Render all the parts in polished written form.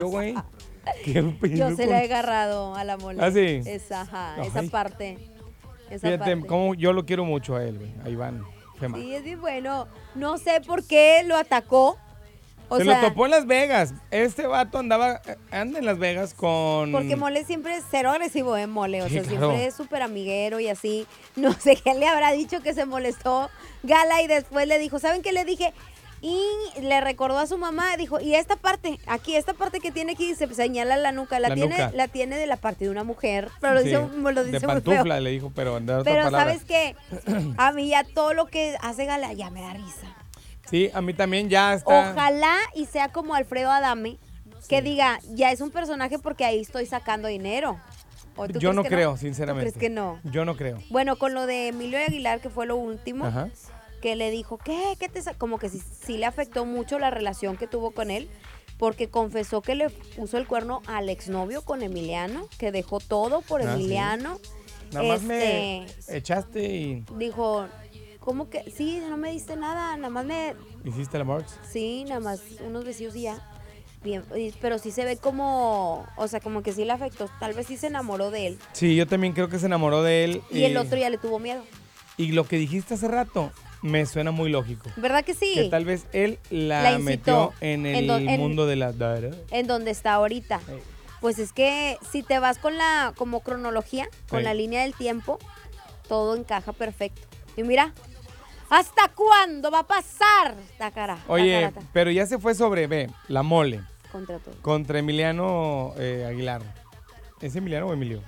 güey. ¿Qué Yo pedo se la he agarrado a la mole. ¿Ah, sí? Esa Ay. parte. Fíjate cómo yo lo quiero mucho a él, güey. A Iván Fema. Sí, es bien bueno. No sé por qué lo atacó. Se lo topó en Las Vegas. Este vato anda en Las Vegas con... Porque Mole siempre es cero agresivo, Mole. O Sí, sea, claro. siempre es súper amiguero y así. No sé qué le habrá dicho que se molestó Gala y después le dijo, ¿saben qué le dije? Y le recordó a su mamá, dijo, y esta parte, aquí, esta parte que tiene aquí, se señala la nuca, la tiene de la parte de una mujer, pero lo Sí, dice muy de pantufla le dijo, pero de otra Pero palabra. ¿sabes qué? A mí ya todo lo que hace Gala ya me da risa. Sí, a mí también ya está... Ojalá y sea como Alfredo Adame, que diga, ya es un personaje porque ahí estoy sacando dinero. Yo no creo, sinceramente. ¿Tú crees que no? Yo no creo. Bueno, con lo de Emilio Aguilar, que fue lo último, Ajá. que le dijo, ¿qué como que sí le afectó mucho la relación que tuvo con él, porque confesó que le puso el cuerno al exnovio con Emiliano, que dejó todo por Emiliano. Sí. Nada más me echaste y... Dijo, ¿cómo que? Sí, no me diste nada, nada más me... ¿Hiciste el amor? Sí, nada más unos besillos y ya. Bien, pero sí se ve como, o sea, como que sí le afectó, tal vez sí se enamoró de él. Sí, yo también creo que se enamoró de él. Y el otro ya le tuvo miedo. Y lo que dijiste hace rato me suena muy lógico. ¿Verdad que sí? Que tal vez él la metió en el mundo de la... En donde está ahorita. Pues es que si te vas con la como cronología, con la línea del tiempo, todo encaja perfecto. Y mira, ¿hasta cuándo va a pasar? Oye, pero ya se fue sobre la mole. Contra todo. Contra Emiliano Aguilar. ¿Es Emiliano o Emilio?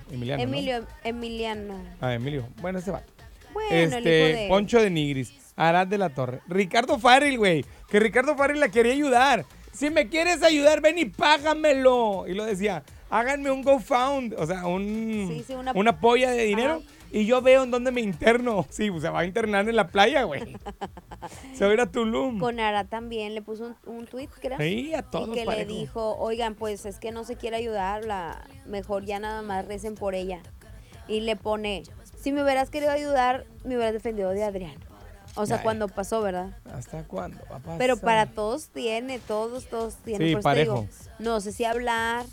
Emiliano. Ah, Emilio. Bueno, ese vato. Bueno, el hijo de... Poncho de Nigris, Arad de la Torre, Ricardo Farrell, güey. Que Ricardo Farrell la quería ayudar. Si me quieres ayudar, ven y págamelo. Y lo decía, háganme un GoFund, o sea, una polla de dinero. Ajá. Y yo veo en dónde me interno. Sí, se va a internar en la playa, güey. Se va a ir a Tulum. Con Ara también le puso un tweet, creo. Sí, a todos. Y que parejo. Le dijo, oigan, pues es que no se quiere ayudar, mejor ya nada más recen por ella. Y le pone, si me hubieras querido ayudar, me hubieras defendido de Adrián. O sea, cuando pasó, ¿verdad? ¿Hasta cuándo va a pasar? Pero para todos tienen. Sí, parejo. Digo, no sé si hablar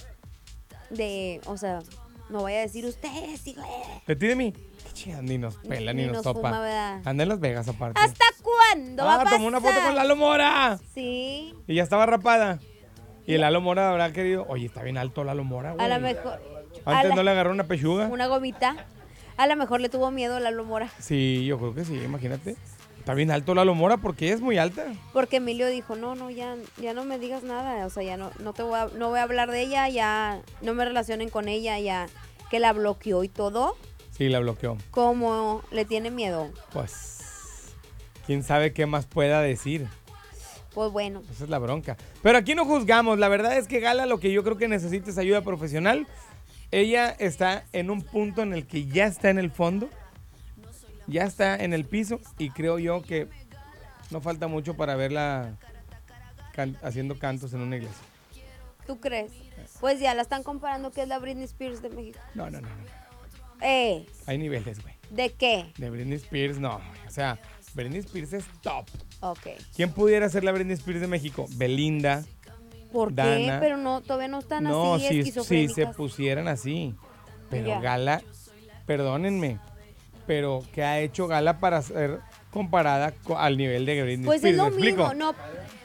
de, o sea... No voy a decir ustedes, sí, güey. ¿De ti de mí? Qué chida, ni nos pela, ni nos topa. Fuma, anda en Las Vegas, aparte. ¿Hasta cuándo va a pasar? Tomó una foto con Lalo Mora. Sí. Y ya estaba rapada. Y el Lalo Mora habrá querido... Oye, está bien alto Lalo Mora, güey. A lo mejor... Antes no le agarró una pechuga. Una gomita. A lo mejor le tuvo miedo a Lalo Mora. Sí, yo creo que sí, imagínate. Está bien alto Lalo Mora porque es muy alta. Porque Emilio dijo, no, ya no me digas nada. O sea, ya no voy a hablar de ella, ya no me relacionen con ella, ya que la bloqueó y todo. Sí, la bloqueó. ¿Cómo le tiene miedo? Pues, quién sabe qué más pueda decir. Pues bueno. Esa es la bronca. Pero aquí no juzgamos. La verdad es que Gala lo que yo creo que necesita es ayuda profesional. Ella está en un punto en el que ya está en el fondo. Ya está en el piso y creo yo que no falta mucho para verla haciendo cantos en una iglesia. ¿Tú crees? Pues ya la están comparando que es la Britney Spears de México. No. Hay niveles, güey. ¿De qué? De Britney Spears, no. O sea, Britney Spears es top. Ok. ¿Quién pudiera ser la Britney Spears de México? Belinda. ¿Por Dana. qué? Pero no, todavía no están no, así esquizofrénicas. si se pusieran así. Pero ya. Gala, perdónenme, pero ¿qué ha hecho Gala para ser comparada al nivel de Britney Pues Spears? Pues es lo mismo, no.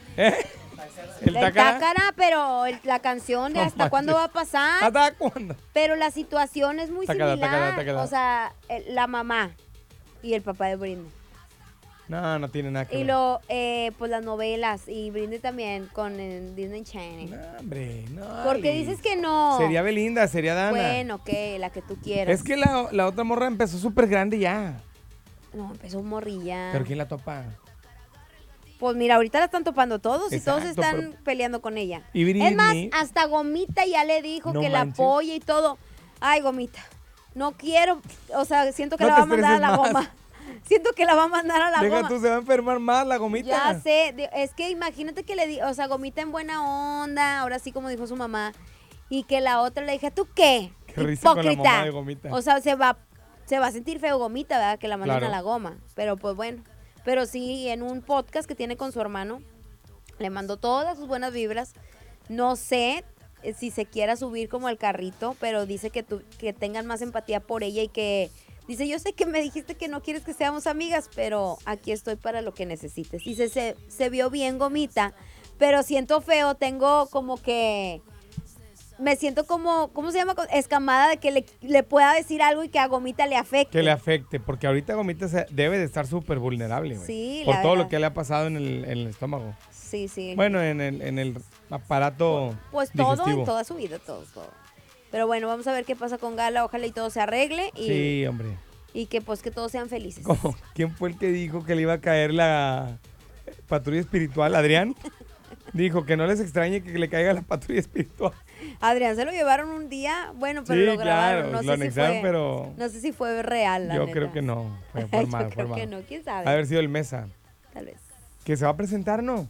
¿El Tácara, pero la canción de ¿hasta cuándo va a pasar? ¿Hasta cuándo? Pero la situación es muy similar. Tácala. O sea, la mamá y el papá de Britney. No tiene nada que ver. Y pues las novelas y Britney también con Disney Channel. No, hombre, no. ¿Por qué dices que no? Sería Belinda, sería Dana. Bueno, la que tú quieras. Es que la otra morra empezó súper grande ya. No, empezó morrilla. ¿Pero quién la topa? Pues mira, ahorita la están topando todos. Exacto, y todos están peleando con ella. ¿Y Britney? Es más, hasta Gomita ya le dijo que la apoya y todo. Ay, Gomita, no quiero, o sea, siento que la va a mandar a la goma. Siento que la va a mandar a la goma. Deja tú, se va a enfermar más la Gomita. Ya sé, es que imagínate que o sea, Gomita en buena onda, ahora sí como dijo su mamá, y que la otra le dije, ¿tú qué? Qué risa con la mamá de Gomita. O sea, se va a sentir feo Gomita, ¿verdad? Que la manden a la goma. Pero pues bueno. Pero sí, en un podcast que tiene con su hermano, le mandó todas sus buenas vibras No sé si se quiera subir como al carrito, pero dice que tengan más empatía por ella y que... Dice, yo sé que me dijiste que no quieres que seamos amigas, pero aquí estoy para lo que necesites. Dice, se vio bien, Gomita, pero siento feo, tengo como que... Me siento como, ¿cómo se llama? Escamada de que le pueda decir algo y que a Gomita le afecte. Que le afecte, porque ahorita Gomita debe de estar súper vulnerable, güey. Sí, por la todo verdad. lo que le ha pasado en el estómago. Sí, sí. Bueno, en el aparato Pues todo, digestivo. en toda su vida, todo. Pero bueno, vamos a ver qué pasa con Gala. Ojalá y todo se arregle. Y, Sí, hombre. Y que pues que todos sean felices. ¿Cómo? ¿Quién fue el que dijo que le iba a caer la patrulla espiritual? ¿Adrián? Dijo que no les extrañe que le caiga la patrulla espiritual. Adrián se lo llevaron un día, bueno, pero Sí, lo grabaron. claro, No lo sé si anexaron, fue, pero... no sé si fue real, la Yo neta. creo que no. Fue Yo formado, creo formado. que no, quién sabe. Ha de haber sido el Mesa. Tal vez. Que se va a presentar, ¿no?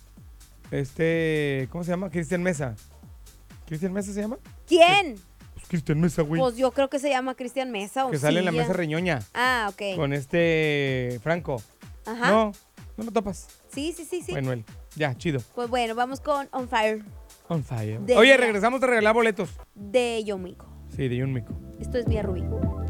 ¿Cómo se llama? Cristian Mesa. ¿Cristian Mesa se llama? ¿Quién? Pues Cristian Mesa, güey. Pues yo creo que se llama Cristian Mesa o Que sale en la Silla. mesa reñoña. Ah, ok. Con Franco. Ajá. No lo topas. Sí. Bueno, él. Ya, chido. Pues bueno, vamos con On Fire On fire. De- Oye, regresamos a regalar boletos. de Yomiko. Sí, de un mico. Esto es Mía Rubí.